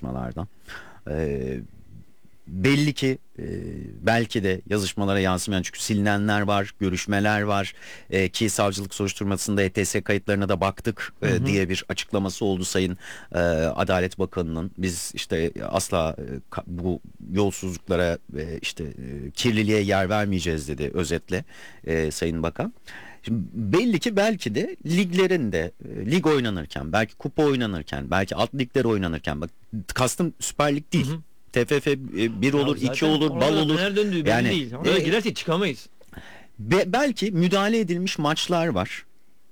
yazışmalardan. Belli ki belki de yazışmalara yansımayan, çünkü silinenler var, görüşmeler var, ki savcılık soruşturmasında ETS kayıtlarına da baktık diye bir açıklaması oldu Sayın Adalet Bakanı'nın. Biz işte asla bu yolsuzluklara işte kirliliğe yer vermeyeceğiz dedi özetle Sayın Bakan. Şimdi belli ki belki de liglerin de lig oynanırken, belki kupa oynanırken, belki alt ligler oynanırken, bak kastım Süper Lig değil. TFF 1 olur, 2 olur, bal olur. Neler döndüğü belli yani, değil. Oraya girersek çıkamayız. Belki müdahale edilmiş maçlar var.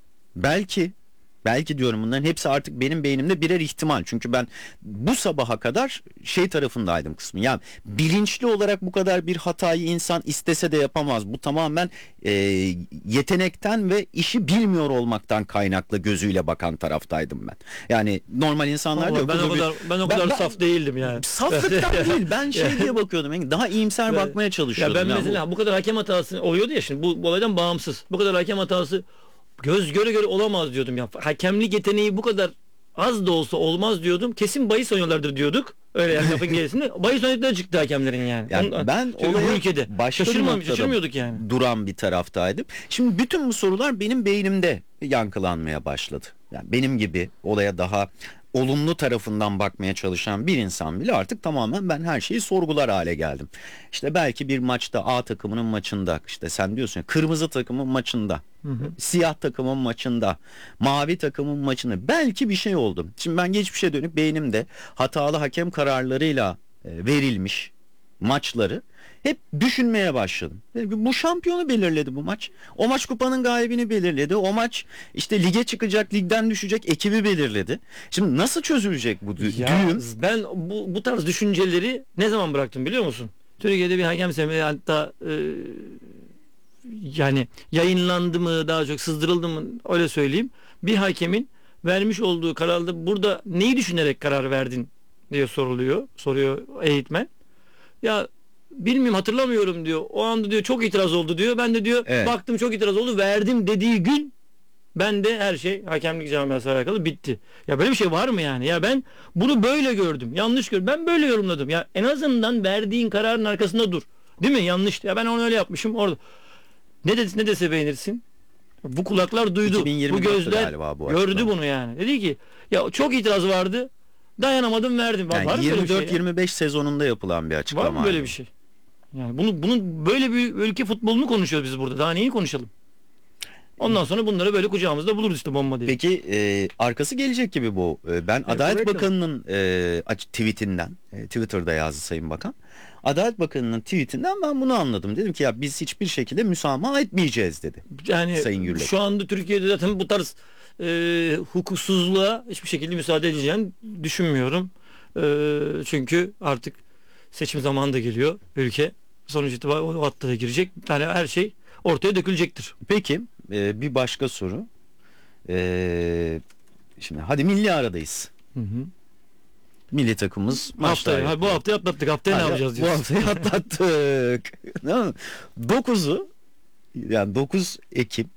Belki diyorum, bunların hepsi artık benim beynimde birer ihtimal. Çünkü ben bu sabaha kadar şey tarafındaydım kısmı. Yani bilinçli olarak bu kadar bir hatayı insan istese de yapamaz. Bu tamamen yetenekten ve işi bilmiyor olmaktan kaynaklı gözüyle bakan taraftaydım ben. Yani normal insanlar diyor. Ben o kadar saf değildim yani. Saflıktan değil. Ben şey diye bakıyordum. Yani daha iyimser bakmaya çalışıyordum. Ya ben mesela bu kadar hakem hatası oluyordu ya, şimdi bu olaydan bağımsız. Bu kadar hakem hatası göz göre göre olamaz diyordum ya. Hakemlik yeteneği bu kadar az da olsa olmaz diyordum. Kesin bahis oynuyorlardır diyorduk. Öyle yani lafın gerisinde. Bahis oynadıkları çıktı hakemlerin yani. Ben bu ülkede şaşırmıyorduk yani. Duran bir taraftaydım. Şimdi bütün bu sorular benim beynimde yankılanmaya başladı. Yani benim gibi olaya daha olumlu tarafından bakmaya çalışan bir insan bile artık tamamen ben her şeyi sorgular hale geldim. İşte belki bir maçta A takımının maçında, işte sen diyorsun ya, kırmızı takımın maçında, siyah takımın maçında, mavi takımın maçında belki bir şey oldu. Şimdi ben geçmişe dönüp beynimde hatalı hakem kararlarıyla verilmiş maçları hep düşünmeye başladım. Bu şampiyonu belirledi bu maç. O maç kupanın galibini belirledi. O maç işte lige çıkacak, ligden düşecek ekibi belirledi. Şimdi nasıl çözülecek bu düğüm? Ben bu tarz düşünceleri ne zaman bıraktım biliyor musun? Türkiye'de bir hakem semini, hatta yani yayınlandı mı, daha çok sızdırıldı mı öyle söyleyeyim. Bir hakemin vermiş olduğu kararda burada neyi düşünerek karar verdin diye soruyor eğitmen. Ya bilmiyorum, hatırlamıyorum diyor. O anda diyor çok itiraz oldu diyor. Ben de diyor baktım çok itiraz oldu, verdim dediği gün ben de her şey hakemlik camiasıyla alakalı bitti. Ya böyle bir şey var mı yani? Ya ben bunu böyle gördüm. Yanlış gördüm. Ben böyle yorumladım. Ya en azından verdiğin kararın arkasında dur. Değil mi? Yanlış. Ya ben onu öyle yapmışım orada. Ne dese beğenirsin. Bu kulaklar duydu. Bu gözler gördü bunu yani. Dedi ki ya çok itiraz vardı. Dayanamadım, verdim. Yani 24-25 sezonunda yapılan bir açıklama. Var mı böyle bir şey? Yani bunun böyle bir ülke futbolunu konuşuyoruz biz burada. Daha neyi konuşalım? Ondan sonra bunları böyle kucağımızda buluruz işte, bomba diye. Peki arkası gelecek gibi bu. Ben Adalet Bakanı'nın tweetinden, Twitter'da yazdı Sayın Bakan. Adalet Bakanı'nın tweetinden ben bunu anladım. Dedim ki ya biz hiçbir şekilde müsamaha etmeyeceğiz dedi. Yani Sayın Gürlek. Şu anda Türkiye'de zaten bu tarz hukuksuzluğa hiçbir şekilde müsaade edeceğini düşünmüyorum. Çünkü artık seçim zamanı da geliyor. Ülke sonuç itibariyle o hatta da girecek. Yani her şey ortaya dökülecektir. Peki bir başka soru. Şimdi hadi milli aradayız. Milli takımımız bu haftayı atlattık. Haftaya ne yapacağız diyorsun. Bu haftayı atlattık. 9'u yani 9 Ekim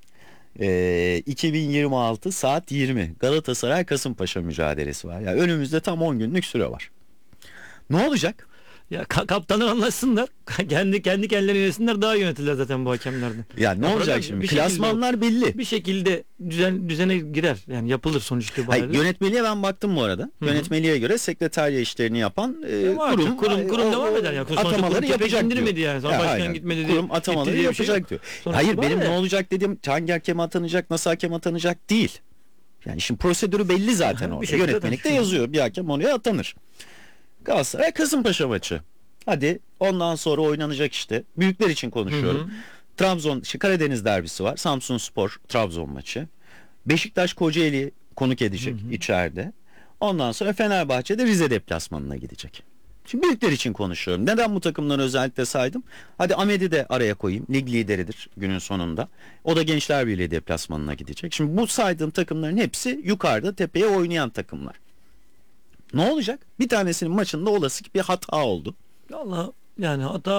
2026 saat 20 Galatasaray Kasımpaşa mücadelesi var. Yani önümüzde tam 10 günlük süre var. Ne olacak? Ya kaptanlar anlaşsınlar. kendi kendilerini yönetsinler, daha yönetirler zaten bu hakemlerden. Ya ne olacak şimdi? Klasmanlar belli. Bir şekilde düzene girer. Yani yapılır sonuç itibariyle. Hayır, yönetmeliğe ben baktım bu arada. Yönetmeliğe göre sekreterya işlerini yapan kurum devam eder. Yani atamaları yapacak diyor. Yani. Sonra başkan gitmedi diye. Kurum atamaları yapacak diyor. Hayır, benim ne olacak dediğim hangi hakem atanacak, nasıl hakem atanacak değil. Yani işin prosedürü belli zaten orada. Yönetmelikte yazıyor. Bir hakem oraya atanır. Galatasaray Kasımpaşa maçı. Hadi ondan sonra oynanacak işte. Büyükler için konuşuyorum. Trabzon, Karadeniz derbisi var. Samsunspor Trabzon maçı. Beşiktaş Kocaeli konuk edecek içeride. Ondan sonra Fenerbahçe'de Rize deplasmanına gidecek. Şimdi büyükler için konuşuyorum. Neden bu takımları özellikle saydım? Hadi Ahmet'i de araya koyayım. Lig lideridir günün sonunda. O da Gençler Birliği deplasmanına gidecek. Şimdi bu saydığım takımların hepsi yukarıda tepeye oynayan takımlar. Ne olacak? Bir tanesinin maçında olası bir hata oldu. Allah, yani hata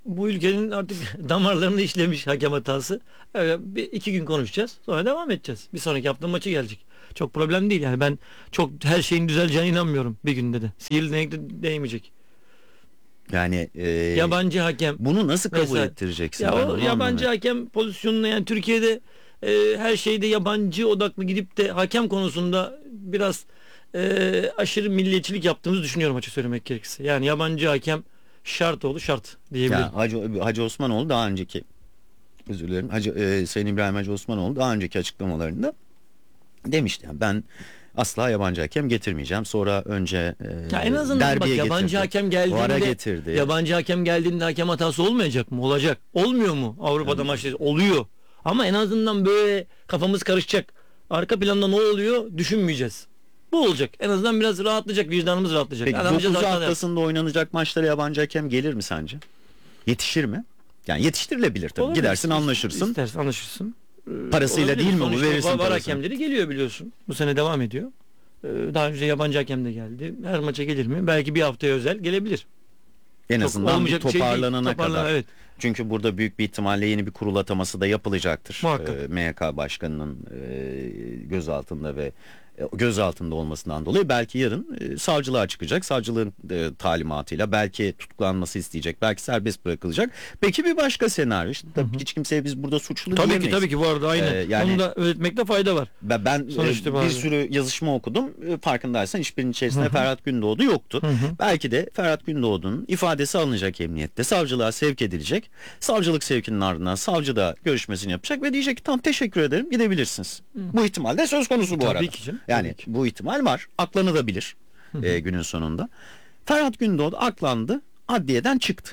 bu ülkenin artık damarlarını işlemiş hakem hatası. Öyle bir iki gün konuşacağız. Sonra devam edeceğiz. Bir sonraki hafta maçı gelecek. Çok problem değil yani. Ben çok her şeyin düzeleceğine inanmıyorum bir günde de. Sihirli değnek de değmeyecek. Yani Yabancı hakem. bunu nasıl kabul Mesela, ettireceksin? ya Ben o onu yabancı anlamıyorum. hakem pozisyonuna yani Türkiye'de her şeyde yabancı odaklı gidip de hakem konusunda biraz aşırı milliyetçilik yaptığımızı düşünüyorum açık söylemek gerekirse. Yani yabancı hakem şart oldu şart diyebilirim. Ya Hacı Osmanoğlu daha önceki, özür dilerim, Sayın İbrahim Hacı Osmanoğlu daha önceki açıklamalarında demişti. Yani ben asla yabancı hakem getirmeyeceğim. Sonra önce Ya en azından bak derbiye yabancı getirdi. hakem VAR'a geldiğinde getirdi. yabancı hakem geldiğinde hakem hatası olmayacak mı? Olacak. Olmuyor mu? Avrupa'da maçta oluyor. Ama en azından böyle kafamız karışacak. Arka planda ne oluyor düşünmeyeceğiz. Bu olacak. En azından biraz rahatlayacak, vicdanımız rahatlayacak. Peki Adamcağız 9 hakikaten- haftasında oynanacak maçlara yabancı hakem gelir mi sence? Yetişir mi? Yani yetiştirilebilir tabii. Olabilir. Gidersin, anlaşırsın. İstersen anlaşırsın. Parasıyla Olabilir. değil mi bu? Sonuçta Verirsin var parasını. hakemleri geliyor biliyorsun. Bu sene devam ediyor. Daha önce yabancı hakem de geldi. Her maça gelir mi? Belki bir haftaya özel gelebilir. En Çok azından bir olmayacak bir şey değil. toparlanana kadar. Evet. Çünkü burada büyük bir ihtimalle yeni bir kurul ataması da yapılacaktır. Muhakkak. MYK Başkanı'nın gözaltında ve gözaltında olmasından dolayı belki yarın savcılığa çıkacak. Savcılığın talimatıyla belki tutuklanması isteyecek. Belki serbest bırakılacak. Peki bir başka senaryo. İşte, tabii hiç kimseye biz burada suçlu Tabii diyemeyiz. ki tabii ki bu arada aynen. Yani- Onu da öğretmekte fayda var. Ben Sonuçta bir bazı- sürü yazışma okudum. Farkındaysan hiçbirinin içerisinde Hı hı. Ferhat Gündoğdu yoktu. Hı hı. Belki de Ferhat Gündoğdu'nun ifadesi alınacak emniyette. Savcılığa sevk edilecek. Savcılık sevkinin ardından savcı da görüşmesini yapacak ve diyecek ki tamam teşekkür ederim gidebilrsiniz. Bu ihtimal de söz konusu bu Tabii arada. ki canım, Yani tabii ki. bu ihtimal var. Aklanabilir günün sonunda. Ferhat Gündoğdu aklandı. Adliyeden çıktı.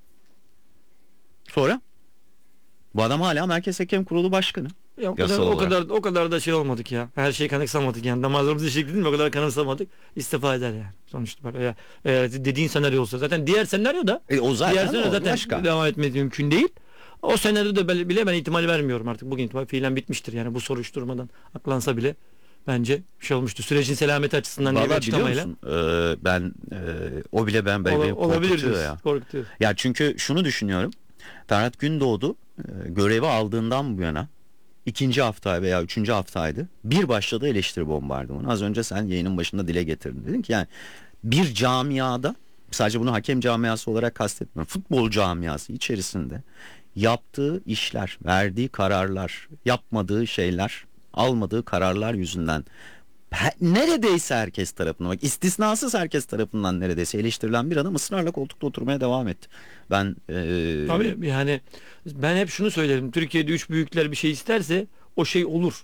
Sonra bu adam hala Merkez Hakem Kurulu Başkanı. Ya Yasal o olarak. kadar o kadar da şey olmadık ya. Her şeyi kanıksamadık yani. Damarlarımızı işledik mi o kadar kanıksamadık. İstifa eder yani. Sonuçta böyle ya, dediğin senaryo olsa zaten diğer senaryo da O zaten, diğer senaryo o zaten başka. devam etmesi mümkün değil. O senaryoda bile ben ihtimal vermiyorum artık. Bugün ihtimal fiilen bitmiştir. Yani bu soruşturmadan aklansa bile bence bir şey olmuştu. Sürecin selameti açısından diye bir Vallahi biliyor açıklamayla. musun? Ben o bile beni Olabilir korkutuyor diyorsun. ya. Korkutuyor. Ya çünkü şunu düşünüyorum. Ferhat Gündoğdu görevi aldığından bu yana ikinci hafta veya üçüncü haftaydı. Bir başladı eleştiri bombardımanı. Az önce sen yayının başında dile getirdin. Dedin ki yani bir camiada, sadece bunu hakem camiası olarak kastetmiyorum. Futbol camiası içerisinde yaptığı işler, verdiği kararlar, yapmadığı şeyler, almadığı kararlar yüzünden neredeyse herkes tarafından, bak istisnasız herkes tarafından neredeyse eleştirilen bir adam ısrarla koltukta oturmaya devam etti. Ben Tabii yani ben hep şunu söylerim. Türkiye'de üç büyükler bir şey isterse o şey olur.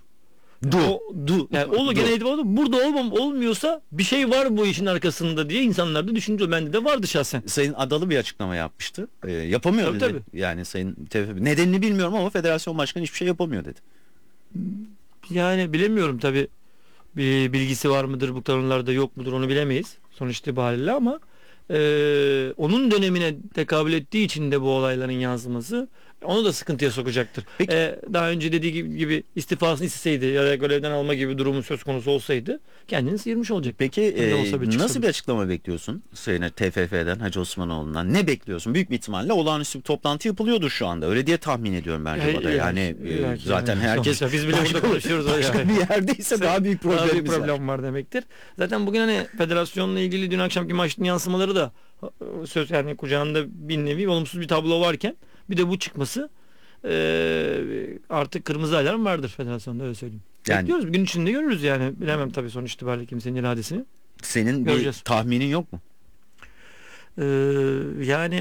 Yani olur gene itibariyle burada olmuyorsa bir şey var bu işin arkasında diye insanlar da düşünüyor. Bende de vardı şahsen. Sayın Adalı bir açıklama yapmıştı. Yapamıyor Tabii, dedi. tabii. Yani Sayın TFF nedenini bilmiyorum ama federasyon başkanı hiçbir şey yapamıyor dedi. Yani bilemiyorum tabii. Bir bilgisi var mıdır bu konularda yok mudur onu bilemeyiz. Sonuç itibariyle ama onun dönemine tekabül ettiği için de bu olayların yansıması onu da sıkıntıya sokacaktır. Peki. Daha önce dediği gibi istifasını isteseydi ya da görevden alma gibi bir durumun söz konusu olsaydı kendini sıyırmış olacak. Peki Ne olsa bir çıksa nasıl bir açıklama bekliyorsun Sayın TFF'den, Hacı Osmanoğlu'ndan? Ne bekliyorsun? Büyük bir ihtimalle olağanüstü bir toplantı yapılıyordur şu anda. Öyle diye tahmin ediyorum ben Riva'da. Yani zaten herkes Sonuçta biz bile burada konuşuyoruz. başka Yani. bir yerdeyse daha büyük Daha büyük problemimiz var. problem var demektir. Zaten bugün hani federasyonla ilgili dün akşamki maçın yansımaları da söz yani kucağında bir nevi olumsuz bir tablo varken bir de bu çıkması artık kırmızı alarm vardır federasyonda öyle söyleyeyim. Yani- Bekliyoruz. Gün içinde görürüz yani. Bilemem tabii sonuç itibariyle kimsenin iradesini. Senin Göreceğiz. bir tahminin yok mu? Yani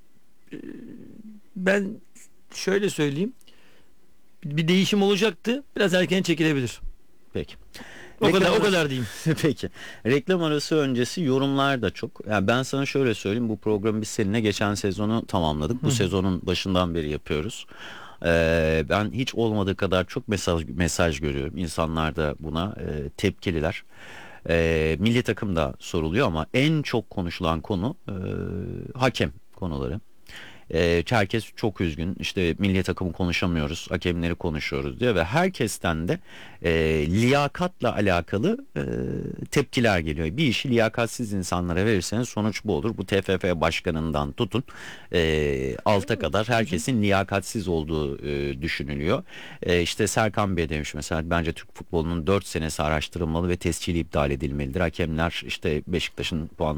ben şöyle söyleyeyim. Bir değişim olacaktı. Biraz erken çekilebilir. Peki. O kadar Reklam o kadar diyeyim. Peki. Reklam arası öncesi yorumlar da çok. Yani ben sana şöyle söyleyeyim. Bu programı biz seninle geçen sezonu tamamladık. Bu sezonun başından beri yapıyoruz. Ben hiç olmadığı kadar çok mesaj görüyorum. İnsanlar da buna tepkililer. Milli takım da soruluyor ama en çok konuşulan konu hakem konuları. Herkes çok üzgün. İşte milli takımı konuşamıyoruz, hakemleri konuşuyoruz diye ve herkesten de liyakatla alakalı tepkiler geliyor. Bir işi liyakatsiz insanlara verirseniz sonuç bu olur. Bu TFF başkanından tutun alta kadar herkesin liyakatsiz olduğu düşünülüyor. İşte Serkan Bey demiş mesela, bence Türk futbolunun 4 senesi araştırılmalı ve tescili iptal edilmelidir. Hakemler işte Beşiktaş'ın puan